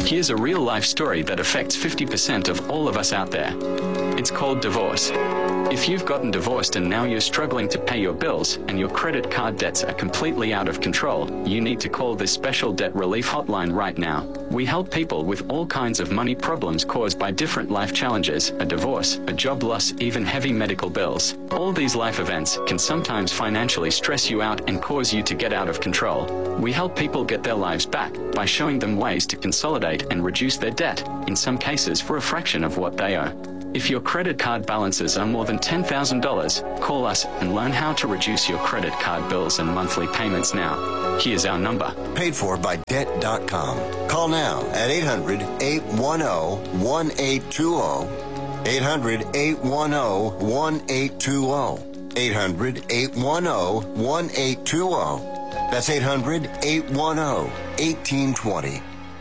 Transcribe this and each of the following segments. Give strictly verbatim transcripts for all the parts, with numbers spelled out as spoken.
Here's a real-life story that affects fifty percent of all of us out there. It's called divorce. If you've gotten divorced and now you're struggling to pay your bills and your credit card debts are completely out of control, you need to call this special debt relief hotline right now. We help people with all kinds of money problems caused by different life challenges, a divorce, a job loss, even heavy medical bills. All these life events can sometimes financially stress you out and cause you to get out of control. We help people get their lives back by showing them ways to consolidate and reduce their debt, in some cases for a fraction of what they owe. If your credit card balances are more than ten thousand dollars, call us and learn how to reduce your credit card bills and monthly payments now. Here's our number. Paid for by debt dot com. Call now at eight hundred, eight one zero, one eight two zero. eight hundred, eight one zero, one eight two zero. eight hundred, eight one zero, one eight two zero. That's eight hundred, eight one zero, one eight two zero.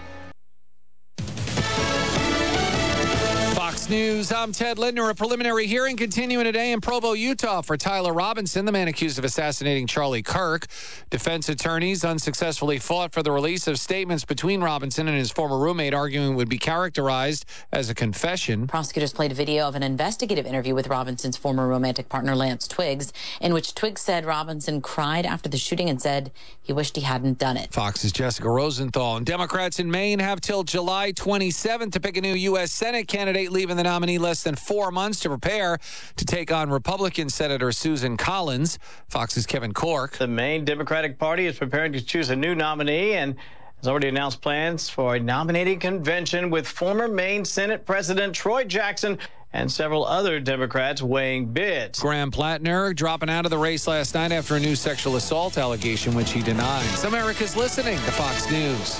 Fox News, I'm Ted Lindner. A preliminary hearing continuing today in Provo, Utah for Tyler Robinson, the man accused of assassinating Charlie Kirk. Defense attorneys unsuccessfully fought for the release of statements between Robinson and his former roommate, arguing it would be characterized as a confession. Prosecutors played a video of an investigative interview with Robinson's former romantic partner, Lance Twiggs, in which Twiggs said Robinson cried after the shooting and said he wished he hadn't done it. Fox's Jessica Rosenthal. And Democrats in Maine have till July twenty-seventh to pick a new U S Senate candidate, leaving the nominee less than four months to prepare to take on Republican Senator Susan Collins. Fox's Kevin Cork. The Maine Democratic Party is preparing to choose a new nominee and has already announced plans for a nominating convention with former Maine Senate President Troy Jackson and several other Democrats weighing bids. Graham Plattner dropping out of the race last night after a new sexual assault allegation, which he denies. America's listening to Fox News.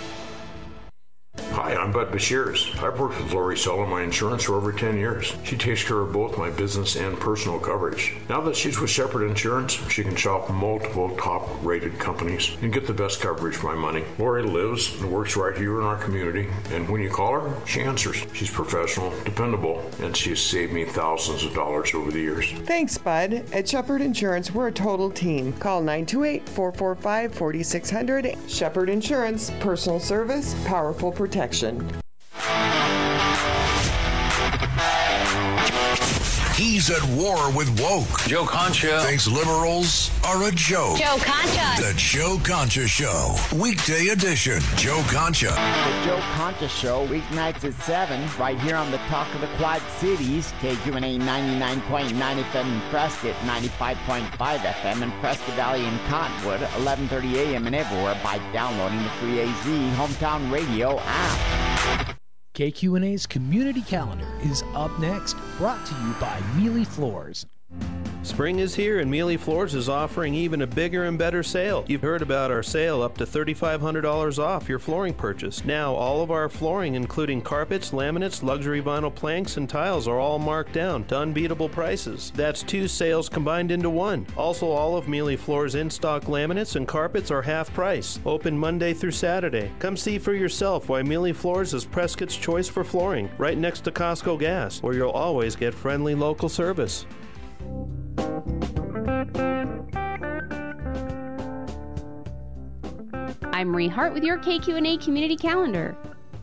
Hi, I'm Bud Bashirs. I've worked with Lori Sell my insurance for over ten years. She takes care of both my business and personal coverage. Now that she's with Shepherd Insurance, she can shop multiple top-rated companies and get the best coverage for my money. Lori lives and works right here in our community, and when you call her, she answers. She's professional, dependable, and she has saved me thousands of dollars over the years. Thanks, Bud. At Shepherd Insurance, we're a total team. Call nine two eight, four four five, four six zero zero. Shepherd Insurance, personal service, powerful protection. He's at war with woke. Joe Concha thinks liberals are a joke. Joe Concha. The Joe Concha Show. Weekday edition. Joe Concha. The Joe Concha Show, weeknights at seven, right here on the Talk of the Quad Cities, K Q N A ninety-nine point nine F M in Prescott, ninety-five point five F M in Prescott Valley and Cottonwood, eleven thirty A M and everywhere by downloading the free A Z Hometown Radio app. K Q N A's Community Calendar is up next, brought to you by Mealy Floors. Spring is here and Mealy Floors is offering even a bigger and better sale. You've heard about our sale up to three thousand five hundred dollars off your flooring purchase. Now all of our flooring, including carpets, laminates, luxury vinyl planks, and tiles are all marked down to unbeatable prices. That's two sales combined into one. Also, all of Mealy Floors in-stock laminates and carpets are half price. Open Monday through Saturday. Come see for yourself why Mealy Floors is Prescott's choice for flooring, right next to Costco Gas, where you'll always get friendly local service. I'm Marie Hart with your K Q N A Community Calendar.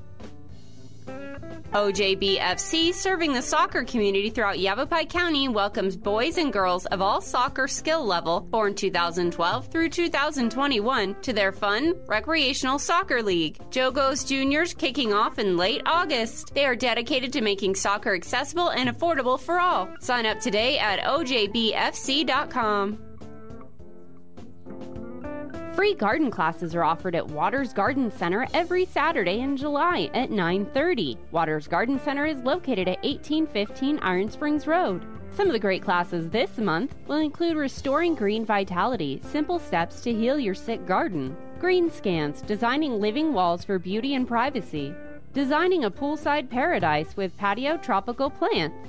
O J B F C, serving the soccer community throughout Yavapai County, welcomes boys and girls of all soccer skill level, born two thousand twelve through two thousand twenty-one, to their fun, recreational soccer league. Jogos Juniors kicking off in late August. They are dedicated to making soccer accessible and affordable for all. Sign up today at O J B F C dot com. Free garden classes are offered at Waters Garden Center every Saturday in July at nine thirty. Waters Garden Center is located at eighteen fifteen Iron Springs Road. Some of the great classes this month will include Restoring Green Vitality, Simple Steps to Heal Your Sick Garden, Green Scans, Designing Living Walls for Beauty and Privacy, Designing a Poolside Paradise with Patio Tropical Plants.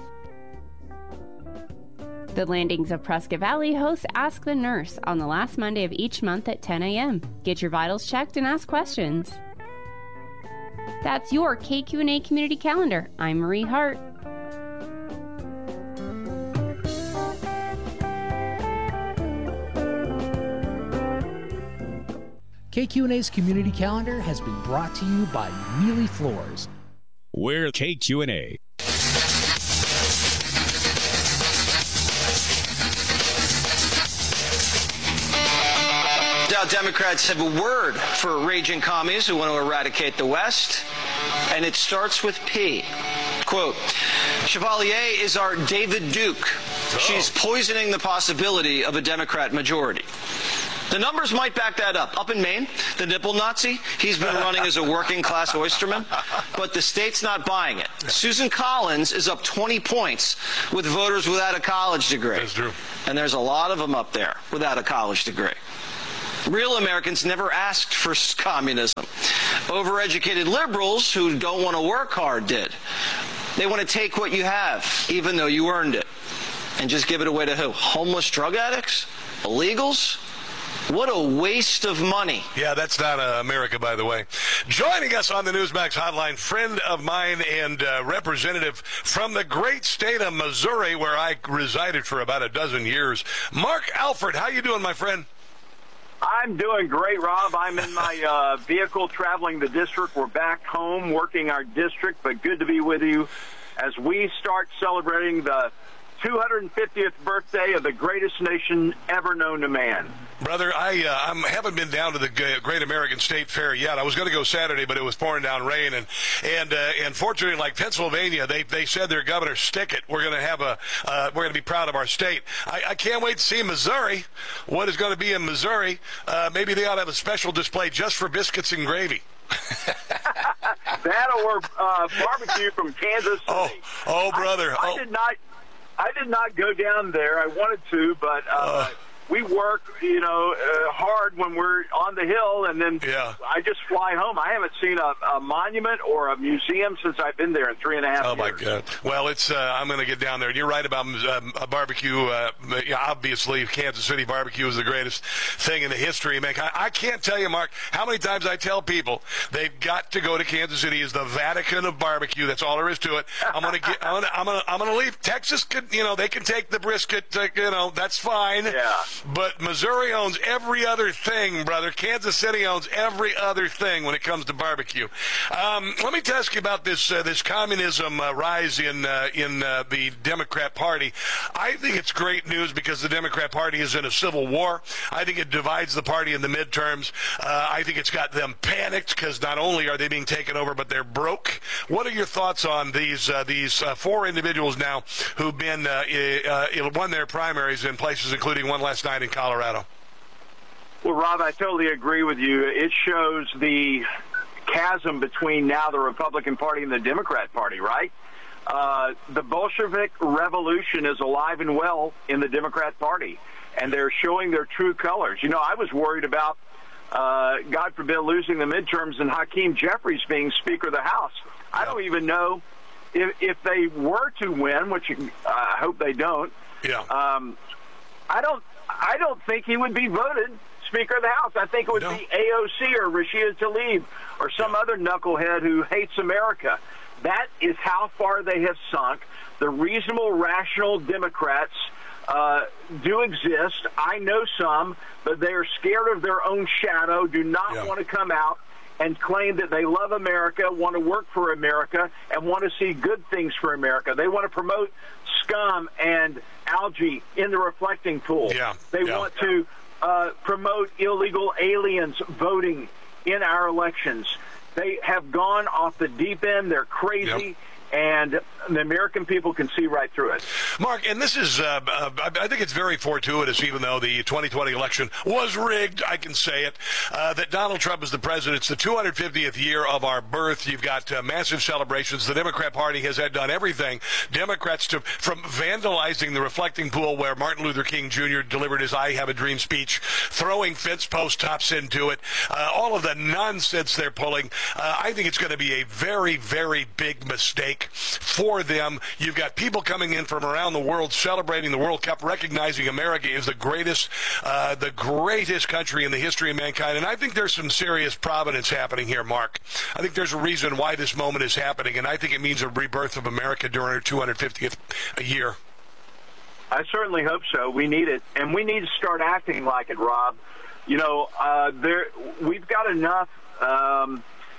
The Landings of Prescott Valley hosts Ask the Nurse on the last Monday of each month at ten a.m. Get your vitals checked and ask questions. That's your K Q N A Community Calendar. I'm Marie Hart. K Q N A's community calendar has been brought to you by Mealy Floors. We're K Q N A. Now, Democrats have a word for raging commies who want to eradicate the West, and it starts with P. Quote, Chevalier is our David Duke. Oh. She's poisoning the possibility of a Democrat majority. The numbers might back that up. Up in Maine, the nipple Nazi, he's been running as a working-class oysterman, but the state's not buying it. Susan Collins is up twenty points with voters without a college degree. That's true. And there's a lot of them up there without a college degree. Real Americans never asked for communism. Overeducated liberals who don't want to work hard did. They want to take what you have, even though you earned it, and just give it away to who? Homeless drug addicts? Illegals? What a waste of money. Yeah, that's not uh, America, by the way. Joining us on the Newsmax hotline, friend of mine and uh, representative from the great state of Missouri, where I resided for about a dozen years, Mark Alford. How you doing, my friend? I'm doing great, Rob. I'm in my uh, vehicle traveling the district. We're back home working our district, but good to be with you as we start celebrating the two hundred fiftieth birthday of the greatest nation ever known to man. Brother, I uh, I haven't been down to the Great American State Fair yet. I was going to go Saturday, but it was pouring down rain, and and uh, and fortunately, like Pennsylvania, they they said their governor, stick it. We're going to have a uh, we're going to be proud of our state. I, I can't wait to see Missouri. What is going to be in Missouri? Uh, maybe they ought to have a special display just for biscuits and gravy. That or uh, barbecue from Kansas City. Oh, oh, brother! I, I oh. did not. I did not go down there. I wanted to, but uh, uh, we work, you know, uh, hard when we're on the Hill, and then yeah. I just fly home. I haven't seen a, a monument or a museum since I've been there in three and a half oh, years. Oh, my God. Well, it's uh, I'm going to get down there. You're right about um, a barbecue. Uh, yeah, obviously, Kansas City barbecue is the greatest thing in the history. Man, I, I can't tell you, Mark, how many times I tell people they've got to go to Kansas City. Is the Vatican of barbecue. That's all there is to it. I'm going to get. I'm going to. I'm going to. I'm going to leave. Texas could, you know, they can take the brisket. Uh, you know, that's fine. Yeah. But Missouri owns every other thing, brother. Kansas City owns every other thing when it comes to barbecue. Um, let me ask you about this uh, this communism uh, rise in uh, in uh, the Democrat Party. I think it's great news because the Democrat Party is in a civil war. I think it divides the party in the midterms. Uh, I think it's got them panicked because not only are they being taken over, but they're broke. What are your thoughts on these uh, these uh, four individuals now who've been uh, uh, won their primaries in places, including one last night in Colorado? Well, Rob, I totally agree with you. It shows the chasm between now the Republican Party and the Democrat Party, right? Uh, the Bolshevik revolution is alive and well in the Democrat Party, and they're showing their true colors. You know, I was worried about, uh, God forbid, losing the midterms and Hakeem Jeffries being Speaker of the House. I don't even know if, if they were to win, which uh, I hope they don't. Yeah. Um, I don't. I don't think he would be voted Speaker of the House. I think it would no. be A O C or Rashida Tlaib or some yeah. other knucklehead who hates America. That is how far they have sunk. The reasonable, rational Democrats uh, do exist. I know some, but they are scared of their own shadow, do not yeah. want to come out and claim that they love America, want to work for America, and want to see good things for America. They want to promote scum and algae in the reflecting pool. Yeah. They yeah. want to uh, promote illegal aliens voting in our elections. They have gone off the deep end. They're crazy. Yep. And the American people can see right through it. Mark, and this is, uh, uh, I think it's very fortuitous, even though the twenty twenty election was rigged, I can say it, uh, that Donald Trump is the president. It's the two hundred fiftieth year of our birth. You've got uh, massive celebrations. The Democrat Party has had done everything. Democrats, to, from vandalizing the reflecting pool where Martin Luther King Junior delivered his I Have a Dream speech, throwing fence post tops into it, uh, all of the nonsense they're pulling. Uh, I think it's going to be a very, very big mistake for them. You've got people coming in from around the world celebrating the World Cup, recognizing America is the greatest, uh, the greatest country in the history of mankind. And I think there's some serious providence happening here, Mark. I think there's a reason why this moment is happening, and I think it means a rebirth of America during our two hundred fiftieth year. I certainly hope so. We need it, and we need to start acting like it, Rob. You know, uh, there we've got enough um,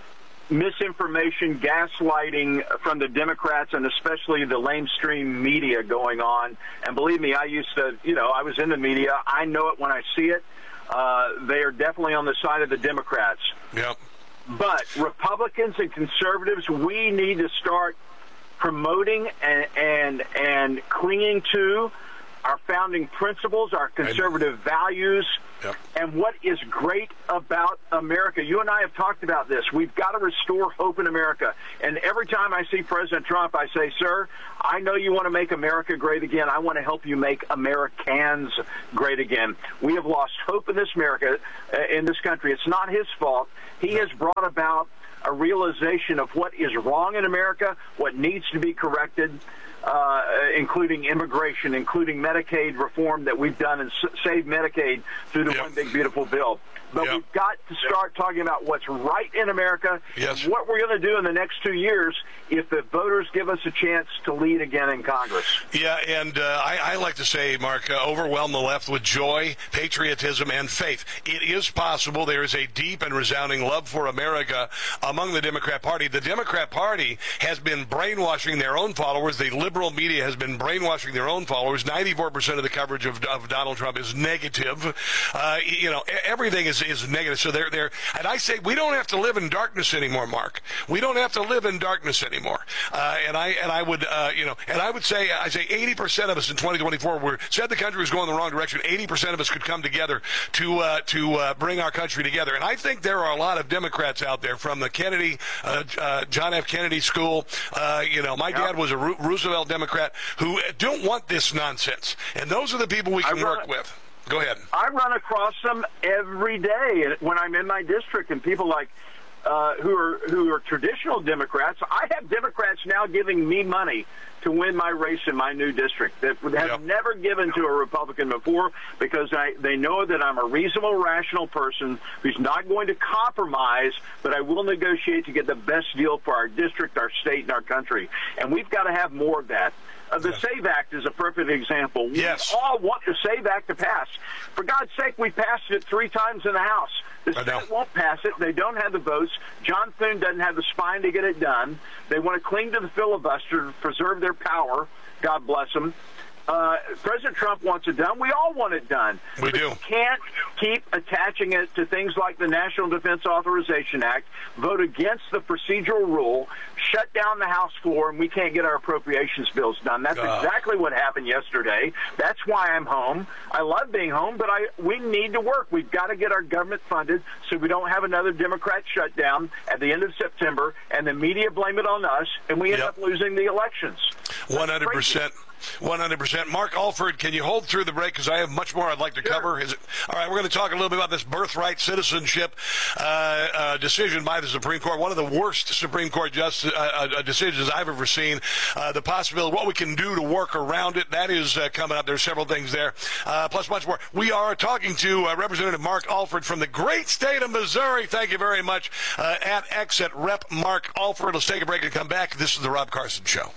misinformation, gaslighting from the Democrats, and especially the lamestream media going on. And believe me, I used to, you know, I was in the media. I know it when I see it. Uh, they are definitely on the side of the Democrats. Yep. But Republicans and conservatives, we need to start promoting and and, and clinging to our founding principles, our conservative values, yep. and what is great about America. You and I have talked about this. We've got to restore hope in America. And every time I see President Trump, I say, sir, I know you want to make America great again. I want to help you make Americans great again. We have lost hope in this America, uh, in this country. It's not his fault. He has brought about a realization of what is wrong in America, what needs to be corrected, uh, including immigration, including Medicaid reform that we've done and s- saved Medicaid through the yep. One Big Beautiful Bill. But yep. we've got to start talking about what's right in America yes. and what we're going to do in the next two years if the voters give us a chance to lead again in Congress. Yeah, and uh, I, I like to say, Mark, uh, overwhelm the left with joy, patriotism, and faith. It is possible. There is a deep and resounding love for America among the Democrat Party. The Democrat Party has been brainwashing their own followers. The liberal media has been brainwashing their own followers. ninety-four percent of the coverage of, of Donald Trump is negative. Uh, you know, everything is is negative. So they're there, and I say we don't have to live in darkness anymore, Mark. We don't have to live in darkness anymore. Uh, and I and I would uh, you know, and I would say I say eighty percent of us in twenty twenty-four were said the country was going the wrong direction. eighty percent of us could come together to uh, to uh, bring our country together. And I think there are a lot of Democrats out there from the Kennedy, uh, uh, John F. Kennedy School. Uh, you know, my dad was a Ro- Roosevelt Democrat who don't want this nonsense. And those are the people we can work with. Go ahead. I run across them every day when I'm in my district, and people like uh, who are who are traditional Democrats. I have Democrats now giving me money to win my race in my new district that have yep. never given to a Republican before, because I, they know that I'm a reasonable, rational person who's not going to compromise, but I will negotiate to get the best deal for our district, our state, and our country. And we've got to have more of that. Uh, the yeah. SAVE Act is a perfect example. Yes. We all want the SAVE Act to pass. For God's sake, we passed it three times in the House. The Senate won't pass it. They don't have the votes. John Thune doesn't have the spine to get it done. They want to cling to the filibuster to preserve their power. God bless them. Uh, President Trump wants it done. We all want it done. We but do. You can't keep attaching it to things like the National Defense Authorization Act, vote against the procedural rule, shut down the House floor, and we can't get our appropriations bills done. That's God. exactly what happened yesterday. That's why I'm home. I love being home, but I we need to work. We've got to get our government funded so we don't have another Democrat shutdown at the end of September, and the media blame it on us, and we end yep. up losing the elections. one hundred percent. one hundred percent. Mark Alford, can you hold through the break? Because I have much more I'd like to sure. cover. Is it, all right, we're going to talk a little bit about this birthright citizenship uh, uh, decision by the Supreme Court. One of the worst Supreme Court justice, uh, uh, decisions I've ever seen. Uh, the possibility, what we can do to work around it, that is uh, coming up. There's several things there, uh, plus much more. We are talking to uh, Representative Mark Alford from the great state of Missouri. Thank you very much. Uh, at X at Rep Mark Alford. Let's take a break and come back. This is the Rob Carson Show.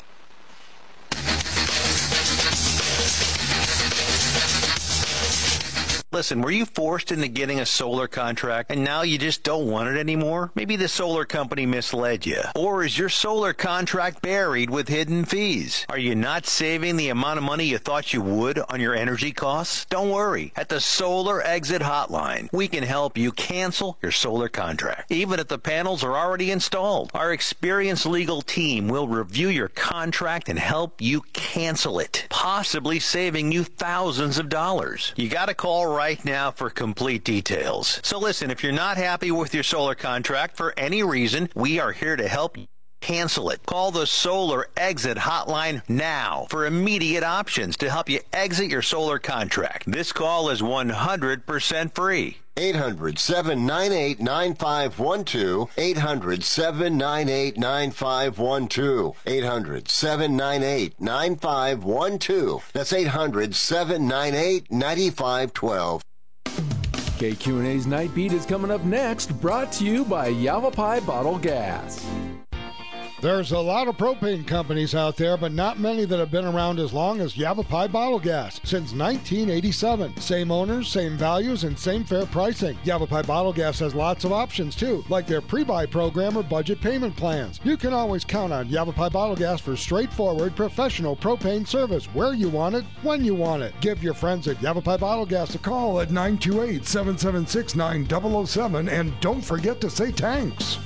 Listen, were you forced into getting a solar contract and now you just don't want it anymore? Maybe the solar company misled you. Or is your solar contract buried with hidden fees? Are you not saving the amount of money you thought you would on your energy costs? Don't worry. At the Solar Exit Hotline, we can help you cancel your solar contract, even if the panels are already installed. Our experienced legal team will review your contract and help you cancel it, possibly saving you thousands of dollars. You got to call right now for complete details. So listen, if you're not happy with your solar contract for any reason, we are here to help you cancel it. Call the Solar Exit Hotline now for immediate options to help you exit your solar contract. This call is one hundred percent free. eight hundred, seven nine eight, nine five one two. eight hundred, seven nine eight, nine five one two. eight hundred, seven nine eight, nine five one two. That's eight hundred, seven nine eight, nine five one two. K Q and A's Night Beat is coming up next, brought to you by Yavapai Bottle Gas. There's a lot of propane companies out there, but not many that have been around as long as Yavapai Bottle Gas since nineteen eighty-seven. Same owners, same values, and same fair pricing. Yavapai Bottle Gas has lots of options too, like their pre-buy program or budget payment plans. You can always count on Yavapai Bottle Gas for straightforward, professional propane service where you want it, when you want it. Give your friends at Yavapai Bottle Gas a call at nine two eight, seven seven six, nine zero zero seven, and don't forget to say thanks.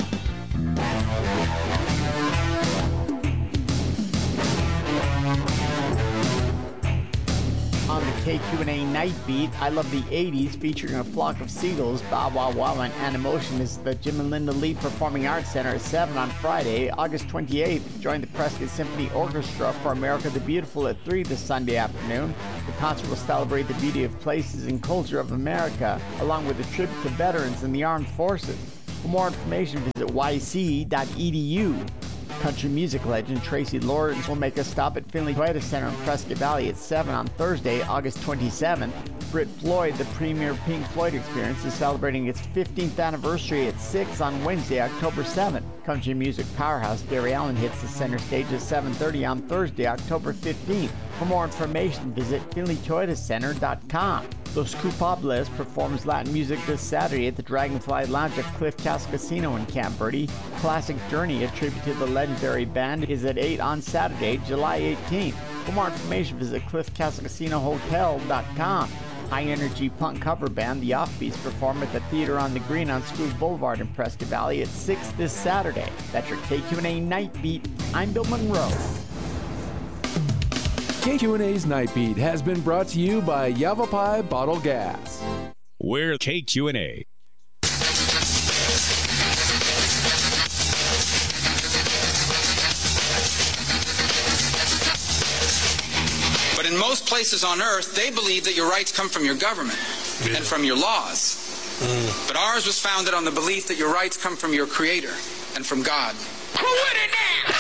On the K Q and A Night Beat, I Love the eighties, featuring a flock of seagulls, Bow Wow Wow and Animotion is the Jim and Linda Lee Performing Arts Center at seven on Friday, August twenty-eighth. Join the Prescott Symphony Orchestra for America the Beautiful at three this Sunday afternoon. The concert will celebrate the beauty of places and culture of America, along with a tribute to veterans in the armed forces. For more information, visit y c dot e d u. Country music legend Tracy Lords will make a stop at Finley Toyota Center in Prescott Valley at seven on Thursday, August twenty-seventh. Brit Floyd, the premier Pink Floyd experience, is celebrating its fifteenth anniversary at six on Wednesday, October seventh. Country music powerhouse Gary Allen hits the center stage at seven thirty on Thursday, October fifteenth. For more information, visit finley toyota center dot com. Los Culpables performs Latin music this Saturday at the Dragonfly Lounge at Cliff Castle Casino in Camp Verde. Classic Journey, a tribute to the legendary band, is at eight on Saturday, July eighteenth. For more information, visit cliff castle casino hotel dot com. High-energy punk cover band The Offbeats perform at the Theater on the Green on School Boulevard in Prescott Valley at six this Saturday. That's your K Q and A Night Beat. I'm Bill Monroe. K Q and A's Night Beat has been brought to you by Yavapai Bottle Gas. We're K Q and A. But in most places on earth, they believe that your rights come from your government yeah. and from your laws. Mm. But ours was founded on the belief that your rights come from your Creator and from God. Who would it now?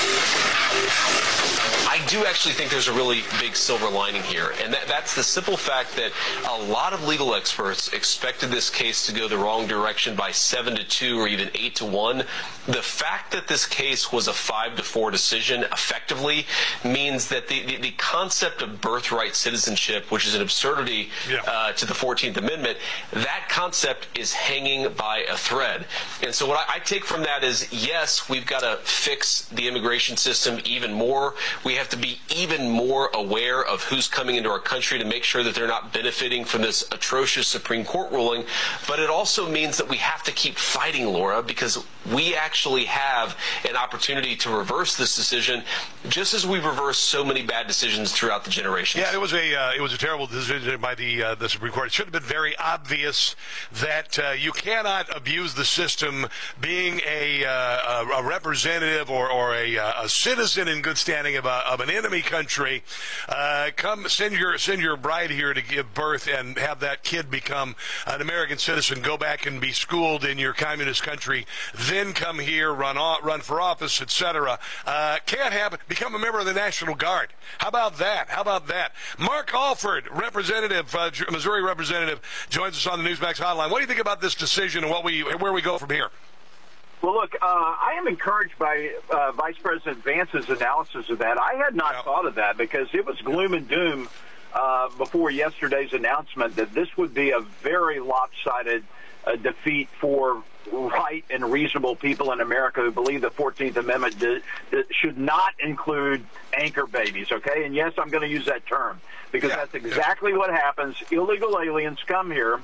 I do actually think there's a really big silver lining here, and that, that's the simple fact that a lot of legal experts expected this case to go the wrong direction by seven to two or even eight to one. The fact that this case was a five to four decision effectively means that the, the, the concept of birthright citizenship, which is an absurdity yeah. uh, to the fourteenth Amendment, that concept is hanging by a thread. And so what I, I take from that is, yes, we've got to fix the immigration system even more. We have to be even more aware of who's coming into our country to make sure that they're not benefiting from this atrocious Supreme Court ruling. But it also means that we have to keep fighting, Laura, because we actually have an opportunity to reverse this decision, just as we've reversed so many bad decisions throughout the generations. Yeah, it was a uh, it was a terrible decision by the uh, the Supreme Court. It should have been very obvious that uh, you cannot abuse the system. Being a uh, a representative or or a, a citizen in good standing of, a, of an enemy country, uh, come send your send your bride here to give birth and have that kid become an American citizen. Go back and be schooled in your communist country. Then come here, run off, run for office, et cetera. Uh, can't happen. Become a member of the National Guard. How about that? How about that? Mark Alford, representative, uh, Missouri representative, joins us on the Newsmax Hotline. What do you think about this decision and what we where we go from here? Well, look, uh, I am encouraged by uh, Vice President Vance's analysis of that. I had not yeah. thought of that because it was gloom and doom uh, before yesterday's announcement that this would be a very lopsided uh, defeat for right and reasonable people in America who believe the fourteenth Amendment d- d- should not include anchor babies, okay? And yes, I'm going to use that term because yeah. that's exactly yeah. what happens. Illegal aliens come here.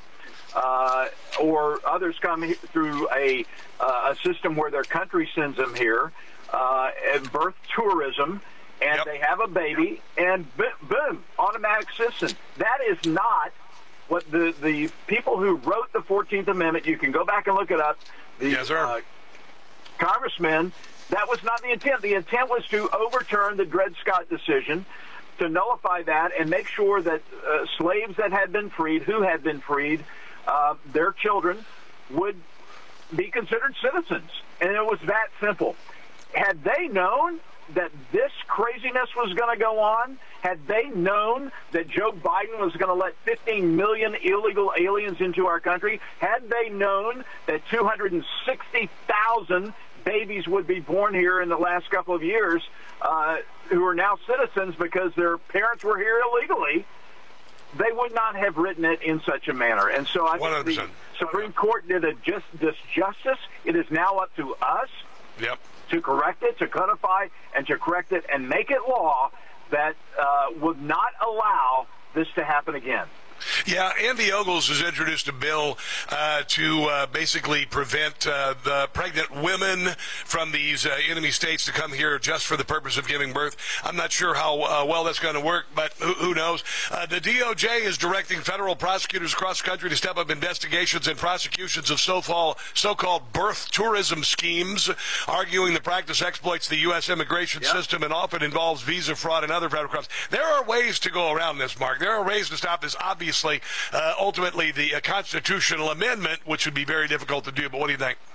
Uh, or others come he- through a uh, a system where their country sends them here, uh, and birth tourism, and yep. they have a baby, and b- boom, automatic citizen. That is not what the, the people who wrote the fourteenth Amendment, you can go back and look it up, the yes, sir. Uh, congressmen, that was not the intent. The intent was to overturn the Dred Scott decision, to nullify that, and make sure that uh, slaves that had been freed, who had been freed, Uh, their children would be considered citizens. And it was that simple. Had they known that this craziness was going to go on, had they known that Joe Biden was going to let fifteen million illegal aliens into our country, had they known that two hundred sixty thousand babies would be born here in the last couple of years uh, who are now citizens because their parents were here illegally, they would not have written it in such a manner. And so I think the Supreme Court did a just this justice. It is now up to us yep. to correct it, to codify, and to correct it, and make it law that uh, would not allow this to happen again. Yeah, Andy Ogles has introduced a bill uh, to uh, basically prevent uh, the pregnant women from these uh, enemy states to come here just for the purpose of giving birth. I'm not sure how uh, well that's going to work, but who, who knows? Uh, the D O J is directing federal prosecutors across the country to step up investigations and prosecutions of so-called, so-called birth tourism schemes, arguing the practice exploits the U S immigration yep. system and often involves visa fraud and other federal crimes. There are ways to go around this, Mark. There are ways to stop this. Obviously, uh, ultimately, the uh, constitutional amendment, which would be very difficult to do. But what do you think?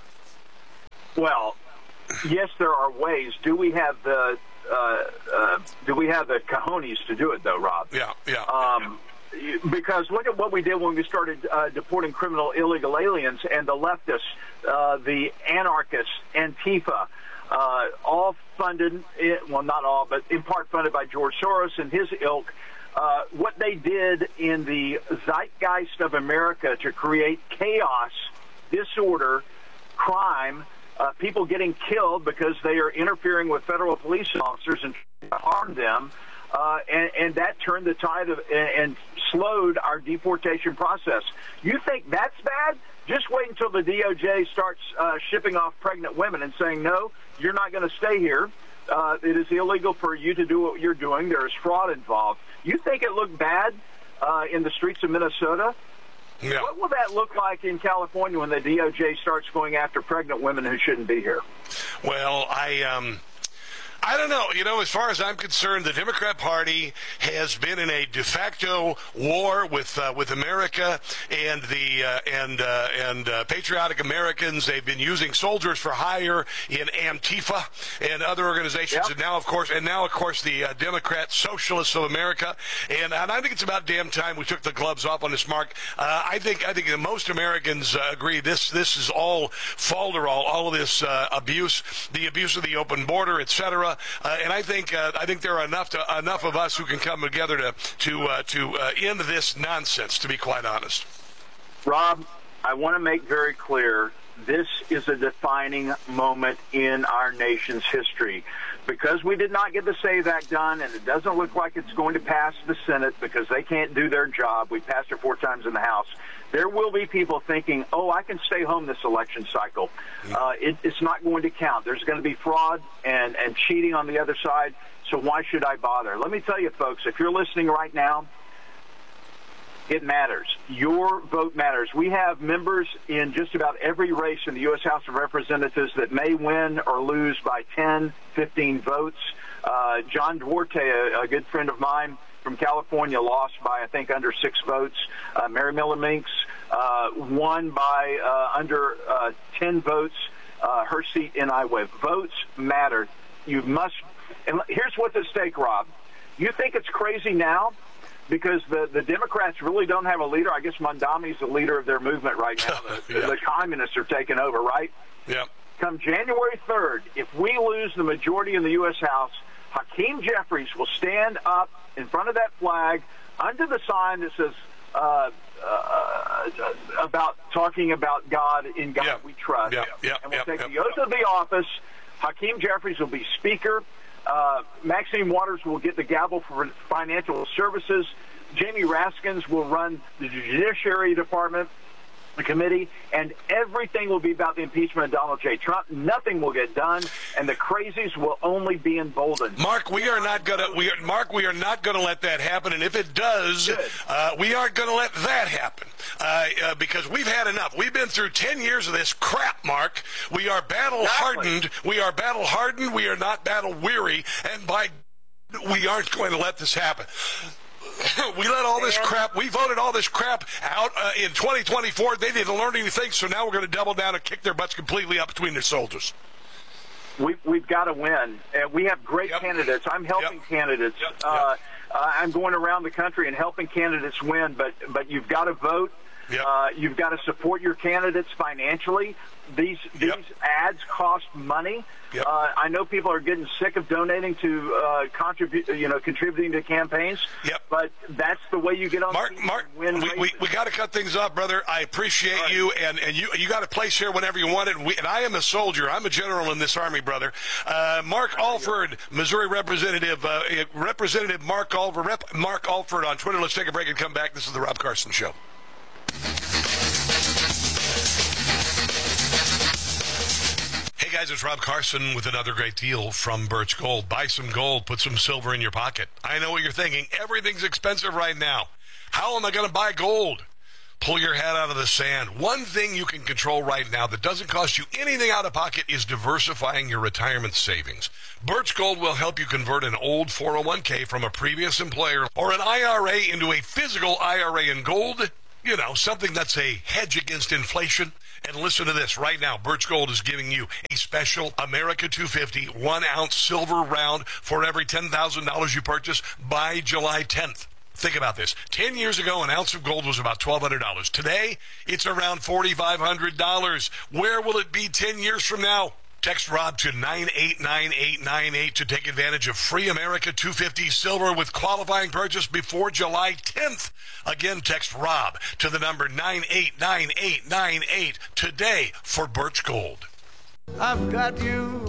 Well, yes, there are ways. Do we have the uh, uh, do we have the cojones to do it, though, Rob? Yeah, yeah. Um, yeah. Because look at what we did when we started uh, deporting criminal illegal aliens, and the leftists, uh, the anarchists, Antifa, uh, all funded, well, not all, but in part funded by George Soros and his ilk. Uh, what they did in the zeitgeist of America to create chaos, disorder, crime, uh, people getting killed because they are interfering with federal police officers and harm them, uh, and, and that turned the tide of and, and slowed our deportation process. You think that's bad? Just wait until the D O J starts uh, shipping off pregnant women and saying, no, you're not going to stay here. Uh, it is illegal for you to do what you're doing. There is fraud involved. You think it looked bad uh, in the streets of Minnesota? Yeah. What will that look like in California when the D O J starts going after pregnant women who shouldn't be here? Well, I um, I don't know. You know, as far as I'm concerned, the Democrat Party has been in a de facto war with uh, with America and the uh, and uh, and uh, patriotic Americans. They've been using soldiers for hire in Antifa and other organizations, yep. and now, of course, and now, of course, the uh, Democrat Socialists of America. And, and I think it's about damn time we took the gloves off on this, Mark. Uh, I think I think that most Americans uh, agree this this is all falderall, all of this uh, abuse, the abuse of the open border, et cetera. Uh, and I think uh, I think there are enough to, enough of us who can come together to to uh, to uh, end this nonsense. To be quite honest, Rob, I want to make very clear this is a defining moment in our nation's history. Because we did not get the SAVE Act done, and it doesn't look like it's going to pass the Senate because they can't do their job. We passed it four times in the House. There will be people thinking, oh, I can stay home this election cycle. Uh, it, it's not going to count. There's going to be fraud and, and cheating on the other side, so why should I bother? Let me tell you, folks, if you're listening right now, it matters. Your vote matters. We have members in just about every race in the U S House of Representatives that may win or lose by ten, fifteen votes. Uh, John Duarte, a, a good friend of mine from California, lost by, I think, under six votes. Uh, Mary Miller Minks uh, won by uh, under uh, ten votes. Uh, her seat in Iowa. Votes matter. You must. And here's what's at stake, Rob. You think it's crazy now? Because the, the Democrats really don't have a leader. I guess Mondami's the leader of their movement right now. The, yeah. the communists are taking over, right? Yeah. Come January third, if we lose the majority in the U S House, Hakeem Jeffries will stand up in front of that flag under the sign that says uh, uh, about talking about God, in God yeah. we trust. Yeah. Yeah. And we'll yeah. take yeah. the oath of the office. Hakeem Jeffries will be Speaker. Uh, Maxine Waters will get the gavel for financial services. Jamie Raskins will run the Judiciary Department, the committee, and everything will be about the impeachment of Donald J. Trump. Nothing will get done, and the crazies will only be emboldened. Mark, we are not gonna. We are, Mark, we are not gonna let that happen. And if it does, uh, we aren't gonna let that happen uh, uh, because we've had enough. We've been through ten years of this crap, Mark. We are battle hardened. Exactly. We are battle hardened. We are not battle weary. And by we aren't going to let this happen. We let all this crap, we voted all this crap out uh, in twenty twenty-four. They didn't learn anything, so now we're going to double down and kick their butts completely up between their soldiers. We, we've got to win. Uh, we have great yep. candidates. I'm helping yep. candidates. Yep. Uh, uh, I'm going around the country and helping candidates win, but, but you've got to vote. Yep. Uh, you've got to support your candidates financially. these these yep. ads cost money. Yep. Uh, I know people are getting sick of donating to uh, contribute, you know, contributing to campaigns. Yep. But that's the way you get on. Mark, Mark, win we, we, we got to cut things off, brother. I appreciate right. you, and, and you you got a place here whenever you want it. And, we, and I am a soldier. I'm a general in this army, brother. Uh, Mark Alford, Missouri Representative, uh, Representative Mark Alford, Rep, Mark Alford on Twitter. Let's take a break and come back. This is the Rob Carson Show. Hey guys, it's Rob Carson with another great deal from Birch Gold. Buy some gold, put some silver in your pocket. I know what you're thinking. Everything's expensive right now. How am I going to buy gold? Pull your head out of the sand. One thing you can control right now that doesn't cost you anything out of pocket is diversifying your retirement savings. Birch Gold will help you convert an old four oh one k from a previous employer or an I R A into a physical I R A in gold. You know, something that's a hedge against inflation. And listen to this right now. Birch Gold is giving you a special America two fifty one-ounce silver round for every ten thousand dollars you purchase by July tenth. Think about this. Ten years ago, an ounce of gold was about twelve hundred dollars. Today, it's around four thousand five hundred dollars. Where will it be ten years from now? Text Rob to nine eight nine eight nine eight to take advantage of free America two fifty silver with qualifying purchase before July tenth. Again, text Rob to the number nine eight nine eight nine eight today for Birch Gold. I've got you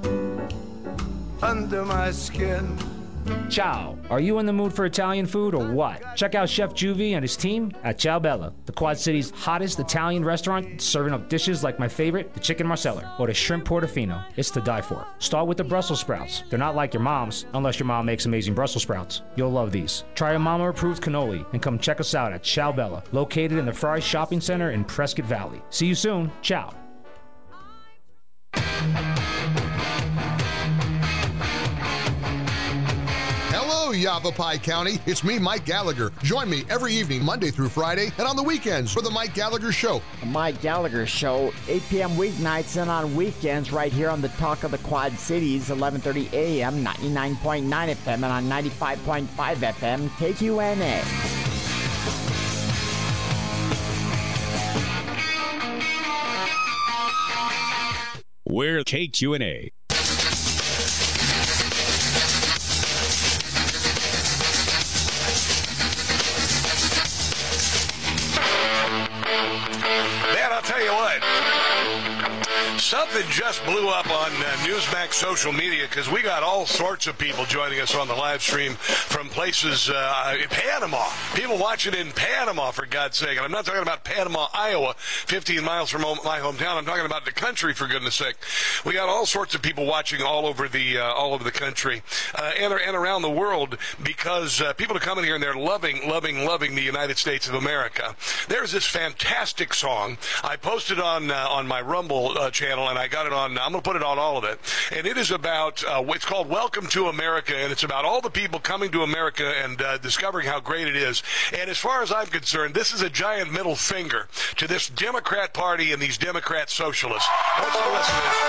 under my skin. Ciao. Are you in the mood for Italian food or what? Check out Chef Juvie and his team at Ciao Bella, the Quad City's hottest Italian restaurant, serving up dishes like my favorite, the chicken marsala, or the shrimp portofino. It's to die for. Start with the Brussels sprouts. They're not like your mom's, unless your mom makes amazing Brussels sprouts. You'll love these. Try a mama-approved cannoli and come check us out at Ciao Bella, located in the Fry Shopping Center in Prescott Valley. See you soon. Ciao. Yavapai County. It's me, Mike Gallagher. Join me every evening, Monday through Friday, and on the weekends for the Mike Gallagher Show. The Mike Gallagher Show, eight p.m. weeknights and on weekends right here on the Talk of the Quad Cities, eleven thirty a.m., ninety-nine point nine F M, and on ninety-five point five F M, K Q N A. We're K Q N A. Tell you what, something just blew up on uh, Newsmax social media because we got all sorts of people joining us on the live stream from places uh, in Panama. People watching in Panama, for God's sake. And I'm not talking about Panama, Iowa, fifteen miles from my hometown. I'm talking about the country, for goodness sake. We got all sorts of people watching all over the uh, all over the country uh, and, and around the world because uh, people are coming here and they're loving, loving, loving the United States of America. There's this fantastic song. I posted on uh, on my Rumble uh, channel, and I got it on. I'm going to put it on all of it, and it is about. Uh, it's called "Welcome to America," and it's about all the people coming to America and uh, discovering how great it is. And as far as I'm concerned, this is a giant middle finger to this Democrat Party and these Democrat socialists. Let's listen to this.